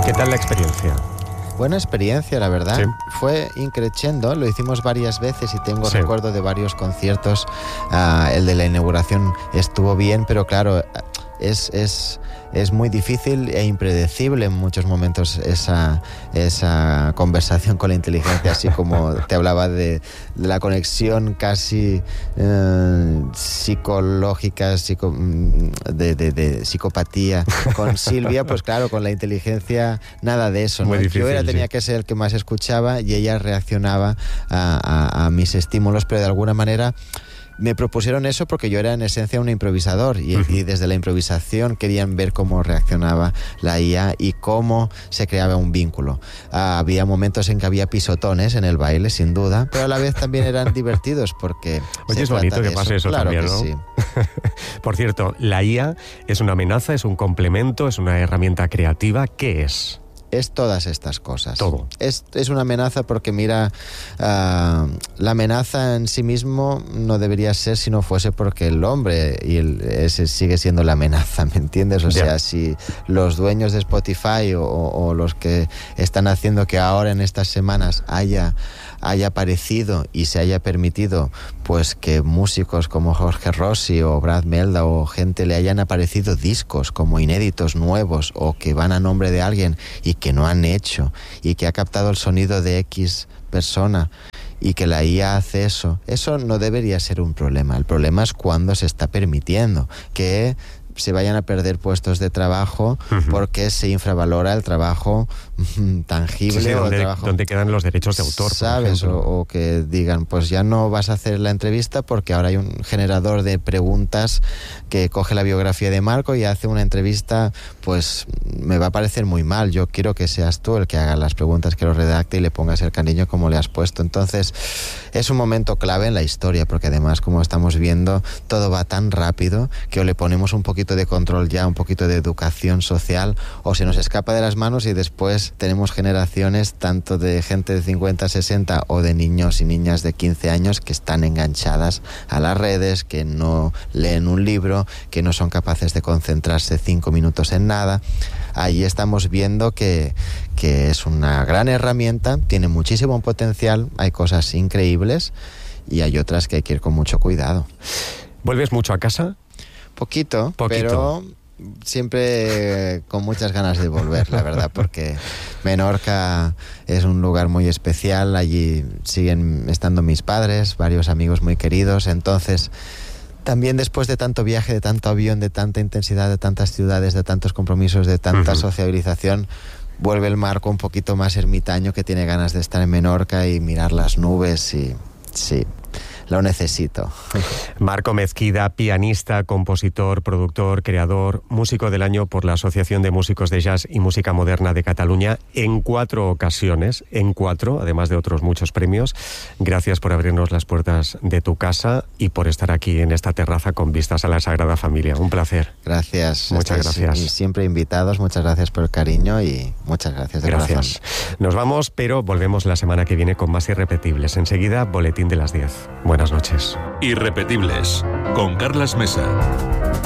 ¿Qué tal la experiencia? Buena experiencia, la verdad. Sí. Fue increciendo, lo hicimos varias veces y tengo recuerdo de varios conciertos. El de la inauguración estuvo bien, pero claro, es muy difícil e impredecible en muchos momentos esa conversación con la inteligencia, así como te hablaba de la conexión casi psicológica, de psicopatía con Silvia. Pues claro, con la inteligencia nada de eso, ¿no? Muy difícil, Yo tenía que ser el que más escuchaba y ella reaccionaba a mis estímulos, pero de alguna manera me propusieron eso porque yo era en esencia un improvisador y desde la improvisación querían ver cómo reaccionaba la IA y cómo se creaba un vínculo. Había momentos en que había pisotones en el baile, sin duda, pero a la vez también eran divertidos porque... Oye, es bonito que pase eso claro, también, ¿no? Sí. Por cierto, ¿la IA es una amenaza, es un complemento, es una herramienta creativa? ¿Qué es? Es todas estas cosas. Todo. Es una amenaza porque, mira, la amenaza en sí mismo no debería ser si no fuese porque el hombre ese sigue siendo la amenaza, ¿me entiendes? O sea, si los dueños de Spotify o los que están haciendo que ahora en estas semanas haya aparecido y se haya permitido pues que músicos como Jorge Rossi o Brad Melda o gente le hayan aparecido discos como inéditos nuevos o que van a nombre de alguien y que no han hecho y que ha captado el sonido de X persona y que la IA hace eso no debería ser un problema. El problema es cuando se está permitiendo que se vayan a perder puestos de trabajo porque se infravalora el trabajo tangible. Sí, o el trabajo, donde quedan los derechos de autor, ¿sabes? O que digan, pues ya no vas a hacer la entrevista porque ahora hay un generador de preguntas que coge la biografía de Marco y hace una entrevista, pues me va a parecer muy mal. Yo quiero que seas tú el que haga las preguntas, que lo redacte y le pongas el cariño como le has puesto. Entonces, es un momento clave en la historia porque además, como estamos viendo, todo va tan rápido que o le ponemos un poquito de control ya, un poquito de educación social, o se nos escapa de las manos y después tenemos generaciones tanto de gente de 50, 60 o de niños y niñas de 15 años que están enganchadas a las redes, que no leen un libro, que no son capaces de concentrarse 5 minutos en nada. Ahí estamos viendo que es una gran herramienta, tiene muchísimo potencial, hay cosas increíbles y hay otras que hay que ir con mucho cuidado. ¿Vuelves mucho a casa? Poquito, pero siempre con muchas ganas de volver, la verdad, porque Menorca es un lugar muy especial. Allí siguen estando mis padres, varios amigos muy queridos. Entonces, también después de tanto viaje, de tanto avión, de tanta intensidad, de tantas ciudades, de tantos compromisos, de tanta sociabilización, vuelve el Marco un poquito más ermitaño, que tiene ganas de estar en Menorca y mirar las nubes y sí, lo necesito. Marco Mezquida, pianista, compositor, productor, creador, músico del año por la Asociación de Músicos de Jazz y Música Moderna de Cataluña en 4 ocasiones, además de otros muchos premios. Gracias por abrirnos las puertas de tu casa y por estar aquí en esta terraza con vistas a la Sagrada Familia. Un placer. Gracias. Muchas gracias. Siempre invitados, muchas gracias por el cariño y muchas gracias de corazón. Nos vamos, pero volvemos la semana que viene con más Irrepetibles. Enseguida, boletín de las 10. Buenas noches. Irrepetibles, con Carlas Mesa.